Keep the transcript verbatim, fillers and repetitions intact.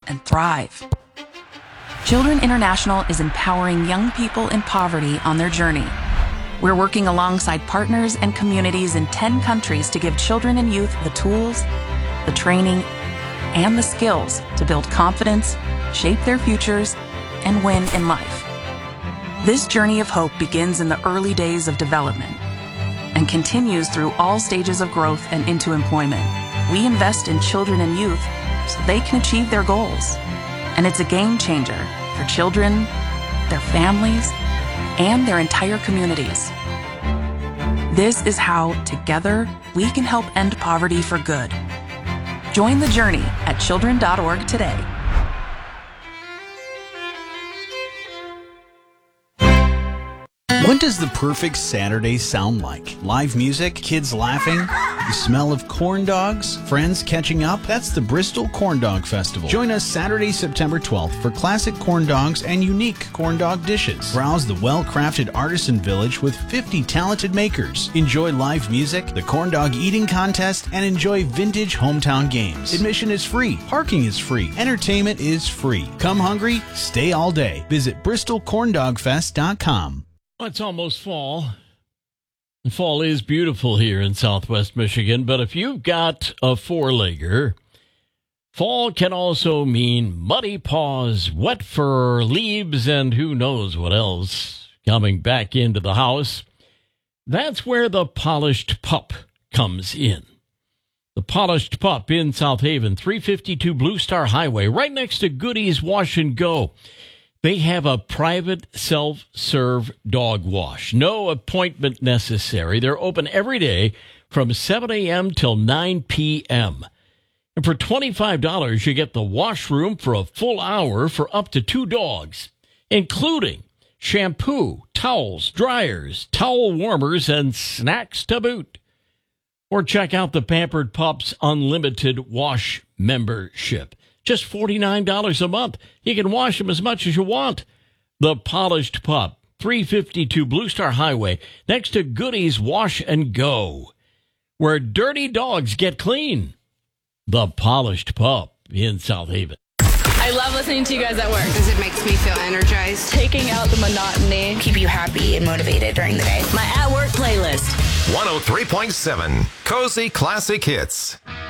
and thrive. Children International is empowering young people in poverty on their journey. We're working alongside partners and communities in ten countries to give children and youth the tools, the training, and the skills to build confidence, shape their futures, and win in life. This journey of hope begins in the early days of development and continues through all stages of growth and into employment. We invest in children and youth so they can achieve their goals. And it's a game changer for children, their families, and their entire communities. This is how, together, we can help end poverty for good. Join the journey at children dot org today. What does the perfect Saturday sound like? Live music, kids laughing, the smell of corn dogs, friends catching up? That's the Bristol Corn Dog Festival. Join us Saturday, September twelfth for classic corn dogs and unique corn dog dishes. Browse the well-crafted artisan village with fifty talented makers. Enjoy live music, the corn dog eating contest, and enjoy vintage hometown games. Admission is free. Parking is free. Entertainment is free. Come hungry, stay all day. Visit bristol corn dog fest dot com. Well, it's almost fall. And fall is beautiful here in Southwest Michigan, but if you've got a four-legger, fall can also mean muddy paws, wet fur, leaves, and who knows what else coming back into the house. That's where the Polished Pup comes in. The Polished Pup in South Haven, three fifty-two Blue Star Highway, right next to Goody's Wash and Go. They have a private self-serve dog wash. No appointment necessary. They're open every day from seven a.m. till nine p.m. And for twenty-five dollars, you get the washroom for a full hour for up to two dogs, including shampoo, towels, dryers, towel warmers, and snacks to boot. Or check out the Pampered Pups Unlimited Wash membership. Just forty-nine dollars a month. You can wash them as much as you want. The Polished Pup, three fifty-two Blue Star Highway, next to Goody's Wash and Go, where dirty dogs get clean. The Polished Pup in South Haven. I love listening to you guys at work because it makes me feel energized. Taking out the monotony. Keep you happy and motivated during the day. My at-work playlist. one oh three point seven Cozy Classic Hits.